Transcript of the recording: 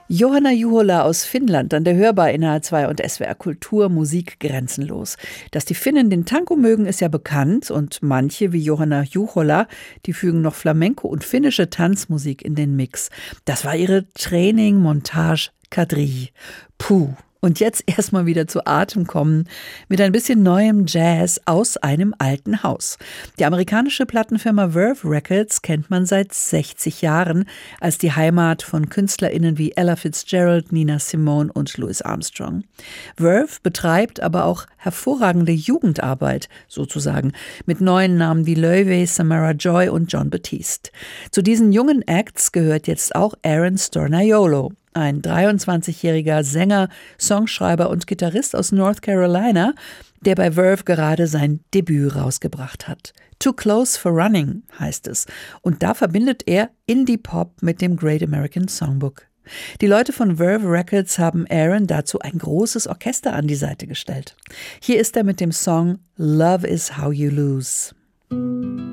Johanna Juhola aus Finnland, an der hörbar in HR2 und SWR Kultur, Musik grenzenlos. Dass die Finnen den Tango mögen, ist ja bekannt und manche, wie Johanna Juhola, die fügen noch Flamenco und finnische Tanzmusik in den Mix. Das war ihre Training-Montage Kadri. Puh. Und jetzt erstmal wieder zu Atem kommen mit ein bisschen neuem Jazz aus einem alten Haus. Die amerikanische Plattenfirma Verve Records kennt man seit 60 Jahren als die Heimat von KünstlerInnen wie Ella Fitzgerald, Nina Simone und Louis Armstrong. Verve betreibt aber auch hervorragende Jugendarbeit, sozusagen, mit neuen Namen wie Loewe, Samara Joy und Jon Batiste. Zu diesen jungen Acts gehört jetzt auch Aaron Stornaiolo. Ein 23-jähriger Sänger, Songschreiber und Gitarrist aus North Carolina, der bei Verve gerade sein Debüt rausgebracht hat. Too Close for Running heißt es. Und da verbindet er Indie-Pop mit dem Great American Songbook. Die Leute von Verve Records haben Aaron dazu ein großes Orchester an die Seite gestellt. Hier ist er mit dem Song Love is How You Lose.